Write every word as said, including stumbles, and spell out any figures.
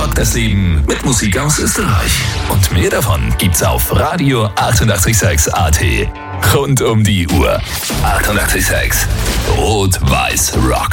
rock das Leben mit Musik aus Österreich. Und mehr davon gibt's auf Radio achtundachtzig Komma sechs A T. Rund um die Uhr. achtundachtzig Komma sechs. Rot-Weiß Rock.